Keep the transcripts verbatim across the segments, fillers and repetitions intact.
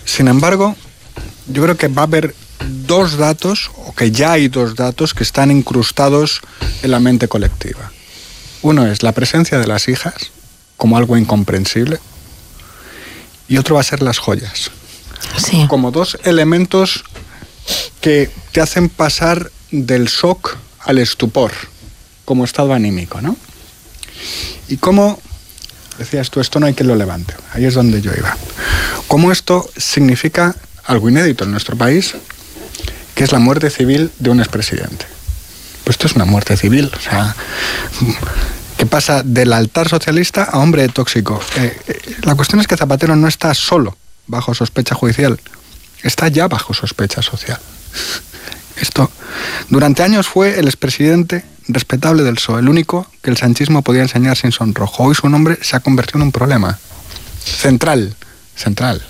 Sin embargo, yo creo que va a haber dos datos, o que ya hay dos datos que están incrustados en la mente colectiva. Uno es la presencia de las hijas como algo incomprensible, y otro va a ser las joyas. Sí. Como dos elementos que te hacen pasar del shock al estupor, como estado anímico, ¿no? Y cómo, decías tú, esto no hay quien lo levante. Ahí es donde yo iba. Cómo esto significa algo inédito en nuestro país, que es la muerte civil de un expresidente. Pues esto es una muerte civil, o sea, que pasa del altar socialista a hombre tóxico. Eh, eh, la cuestión es que Zapatero no está solo bajo sospecha judicial, está ya bajo sospecha social. Esto, durante años fue el expresidente respetable del P S O E, el único que el sanchismo podía enseñar sin sonrojo. Hoy su nombre se ha convertido en un problema central, central.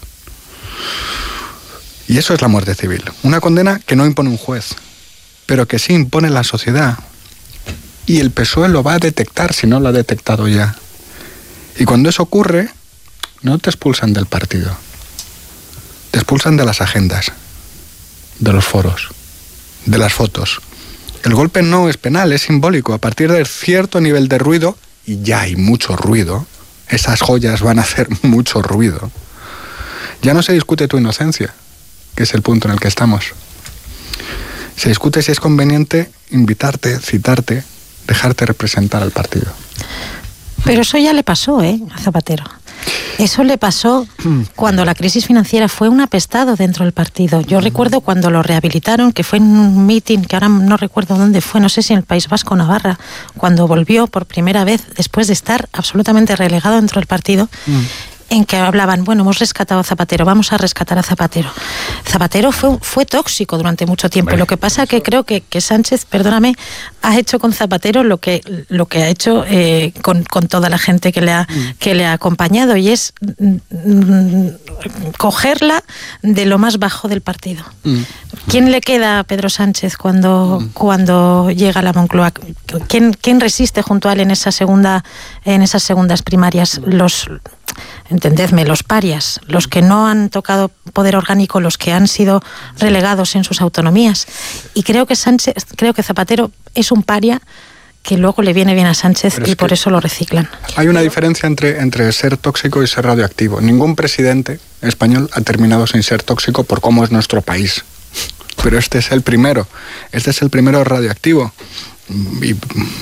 Y eso es la muerte civil. Una condena que no impone un juez, pero que sí impone la sociedad. Y el P S O E lo va a detectar si no lo ha detectado ya. Y cuando eso ocurre, no te expulsan del partido. Te expulsan de las agendas, de los foros, de las fotos. El golpe no es penal, es simbólico. A partir de cierto nivel de ruido, y ya hay mucho ruido, esas joyas van a hacer mucho ruido, ya no se discute tu inocencia, que es el punto en el que estamos. Se discute si es conveniente invitarte, citarte, dejarte representar al partido. Pero eso ya le pasó, ¿eh?, a Zapatero. Eso le pasó cuando la crisis financiera fue un apestado dentro del partido. Yo recuerdo cuando lo rehabilitaron, que fue en un meeting, que ahora no recuerdo dónde fue, no sé si en el País Vasco o Navarra, cuando volvió por primera vez, después de estar absolutamente relegado dentro del partido, mm. en que hablaban, bueno, hemos rescatado a Zapatero, vamos a rescatar a Zapatero. Zapatero fue, fue tóxico durante mucho tiempo. Bueno, lo que pasa que creo que, que Sánchez, perdóname, ha hecho con Zapatero lo que, lo que ha hecho eh, con, con toda la gente que le, ha, mm. que le ha acompañado, y es mm, cogerla de lo más bajo del partido. Mm. ¿Quién le queda a Pedro Sánchez cuando, mm. cuando llega a la Moncloa? ¿Quién, quién resiste junto a él en esa segunda, en esas segundas primarias? Los... Entendedme, los parias, los que no han tocado poder orgánico, los que han sido relegados en sus autonomías. Y creo que Sánchez, creo que Zapatero es un paria que luego le viene bien a Sánchez, y por eso lo reciclan. Hay una diferencia entre, entre ser tóxico y ser radioactivo. Ningún presidente español ha terminado sin ser tóxico por cómo es nuestro país. Pero este es el primero. Este es el primero radioactivo. Y, y,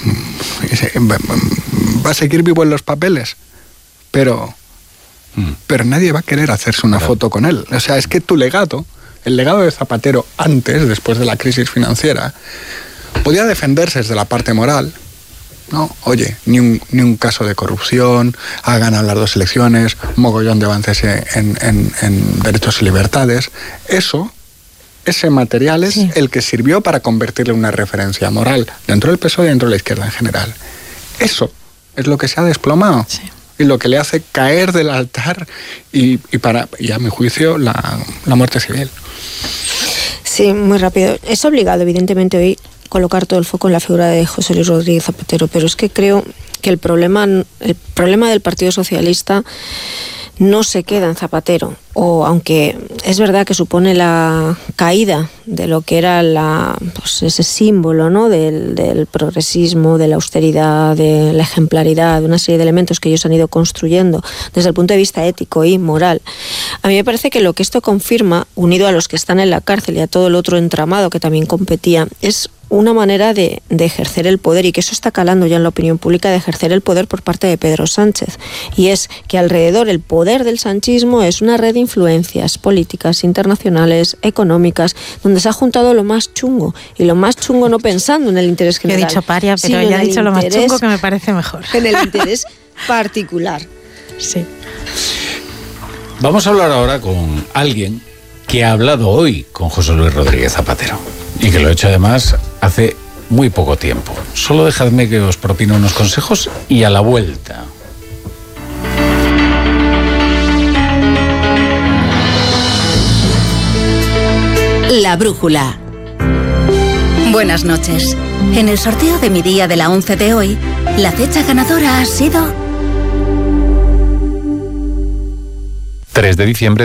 va a seguir vivo en los papeles. Pero... pero nadie va a querer hacerse una foto con él. O sea, es que tu legado, el legado de Zapatero antes, después de la crisis financiera, podía defenderse desde la parte moral, ¿no? Oye, ni un, ni un caso de corrupción, ha ganado las dos elecciones, mogollón de avances en, en, en derechos y libertades. Eso, ese material es sí. el que sirvió para convertirle en una referencia moral dentro del P S O E y dentro de la izquierda en general. Eso es lo que se ha desplomado. Sí. Y lo que le hace caer del altar y, y para, y a mi juicio, la, la muerte civil. Sí, muy rápido. Es obligado, evidentemente, hoy colocar todo el foco en la figura de José Luis Rodríguez Zapatero, pero es que creo que el problema, el problema del Partido Socialista no se queda en Zapatero, o aunque es verdad que supone la caída de lo que era la, pues ese símbolo, ¿no?, del, del progresismo, de la austeridad, de la ejemplaridad, de una serie de elementos que ellos han ido construyendo desde el punto de vista ético y moral. A mí me parece que lo que esto confirma, unido a los que están en la cárcel y a todo el otro entramado que también competía, es una manera de, de ejercer el poder, y que eso está calando ya en la opinión pública, de ejercer el poder por parte de Pedro Sánchez. Y es que alrededor el poder del sanchismo es una red de influencias políticas, internacionales, económicas, donde se ha juntado lo más chungo. Y lo más chungo no pensando en el interés general. Yo he dicho paria, pero ella ha dicho lo más chungo, que me parece mejor. En el interés particular. Sí. Vamos a hablar ahora con alguien que ha hablado hoy con José Luis Rodríguez Zapatero. Y que lo he hecho además hace muy poco tiempo. Solo dejadme que os propine unos consejos y a la vuelta. La brújula. Buenas noches. En el sorteo de mi día de la once de hoy, la fecha ganadora ha sido... tres de diciembre